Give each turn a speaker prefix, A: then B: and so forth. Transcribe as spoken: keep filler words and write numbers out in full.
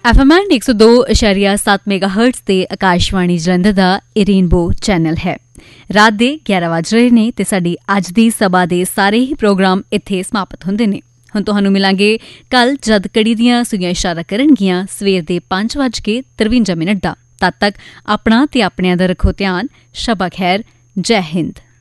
A: F M and ਇੱਕ ਸੌ ਦੋ ਇਸ਼ਾਰੀਆ ਸੱਤ ਮੈਗਾ ਹਰਟਜ਼ ਤੇ ਆਕਾਸ਼ਵਾਣੀ ਜਲੰਧਰ ਦਾ ਇਹ ਰੇਨਬੋ ਚੈਨਲ ਹੈ। ਰਾਤ ਦੇ ਗਿਆਰਾਂ ਵੱਜ ਰਹੇ ਨੇ ਤੇ ਸਾਡੀ ਅੱਜ ਦੀ ਸਭਾ ਦੇ ਸਾਰੇ ਹੀ ਪ੍ਰੋਗਰਾਮ ਇੱਥੇ ਸਮਾਪਤ ਹੁੰਦੇ ਨੇ। ਹੁਣ ਤੁਹਾਨੂੰ ਮਿਲਾਂਗੇ ਕੱਲ ਜਦ ਕੜੀ ਦੀਆਂ ਸੂਈਆਂ ਇਸ਼ਾਰਾ ਕਰਨਗੀਆਂ ਸਵੇਰ ਦੇ ਪੰਜ ਵੱਜ ਕੇ ਤਰਵੰਜਾ ਮਿੰਟ ਦਾ। ਤਦ ਤੱਕ ਆਪਣਾ ਤੇ ਆਪਣਿਆਂ ਦਾ ਰੱਖੋ ਧਿਆਨ। ਸ਼ਬਾ ਖੈਰ। ਜੈ ਹਿੰਦ।